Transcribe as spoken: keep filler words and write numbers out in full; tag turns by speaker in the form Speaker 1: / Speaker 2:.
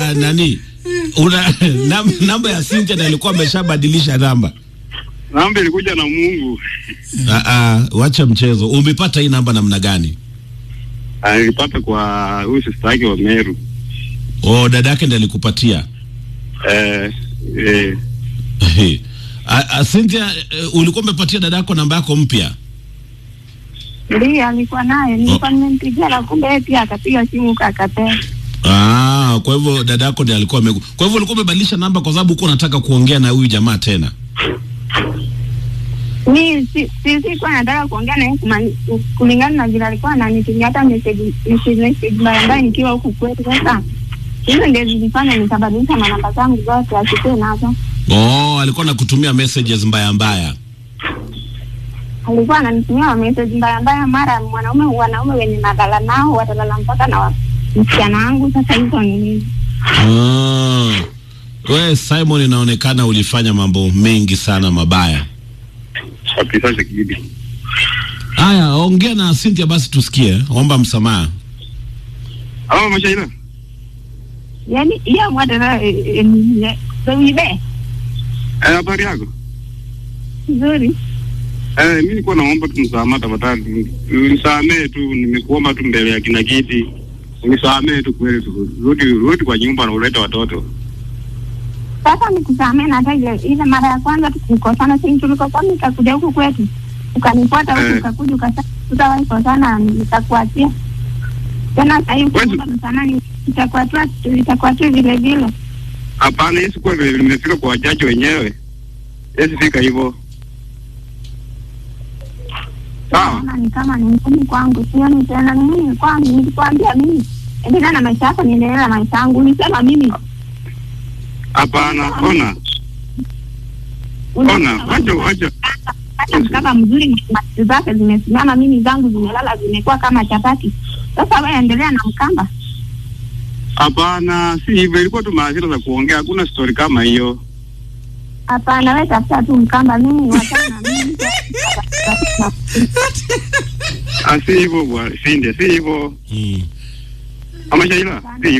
Speaker 1: Sasa nani una namba, namba ya Cynthia na ilikuwa ameshabadilisha namba.
Speaker 2: Namba ilikuja na Mungu.
Speaker 1: Ah ah, wacha mchezo. Umepata hii namba namna gani?
Speaker 2: Ah, nilipata kwa huyu sister yake wa Meru.
Speaker 1: Oh, dada yake ndiye alikupatia.
Speaker 2: Eh eh.
Speaker 1: Ah, Cynthia, uh, ulikuwa umepatia dada yako namba yako mpya?
Speaker 3: Ndiyo, alikuwa naye. Nilikuwa nimempigia na kumbe yeye pia akapiga simu kakapea.
Speaker 1: Ah, kwa hivyo dada yako ndiye alikuwa ame... Kwa hivyo ulikuwa umebadilisha namba kwa sababu uko unataka kuongea na huyu jamaa tena?
Speaker 3: Mimi si si si kwa nataka kuongea na yeye kulingana na vile alikuwa ananitumia hata message message mbaya mbaya nikiwa huku kwetu. Sasa hizo ndio zilifanya nikabadilisha namba zangu zote asikuwe nazo.
Speaker 1: Oh, alikuwa anakutumia messages mbaya mbaya.
Speaker 3: Alikuwa ananitumia message mbaya mbaya, mara mwanaume wanaume wenye nadala nao watalala mpaka na msichana wangu. Sasa hizo ni nini?
Speaker 1: Ah. Wewe Simon, inaonekana ulifanya mambo mengi sana mabaya.
Speaker 2: Kabisa shikidi.
Speaker 1: Haya, ongea na Cynthia basi tusikie. Omba msamaha.
Speaker 2: Hawa mashaira.
Speaker 3: Yaani hiyo mwadara ni Zoibe.
Speaker 2: Eh, habari yako?
Speaker 3: Nzuri.
Speaker 2: Eh, mimi nilikuwa naomba tu msamaha tafadhali. Unisamee tu, nimekuomba tu mbele ya kina kiti. Unisamee tu kweli tu. Rudi rudi kwa nyumba na ulete watoto.
Speaker 3: Sasa nikusamee na hata ile ile mara ya kwanza tukikosana, si tulikosana nikakuja huku kwetu. Ukanifuata huku ukakuja ukasema tutawahi kosana nitakuachia. Tena sasa hivi kwa msamaha nitakuachia nitakuachia vile vile.
Speaker 2: Hapana, Yesu kwa vile nimefika kwa wajaji wenyewe. Yesu fika hivyo.
Speaker 3: Sawa. Ni kama ni mkumi kwangu, sio ni tena ni mimi kwangu, nilikwambia mimi. Endelea na maisha yako, niendelee na maisha yangu. Ulisema mimi.
Speaker 2: Hapana, ona. Ona, wacha wacha.
Speaker 3: Hata kama mzuri mati zake zimesimama, mimi zangu zimelala zimekuwa kama chapati. Sasa wewe endelea na mkamba.
Speaker 2: Hapana, si hivyo, ilikuwa tu maasira za kuongea, hakuna story kama hiyo.
Speaker 3: Hapana, wewe tafuta tu mkamba, mimi wachana mimi.
Speaker 2: Ah, si hivyo bwana, si ndio, si hivyo.
Speaker 1: Mm.
Speaker 2: Ama shaila, si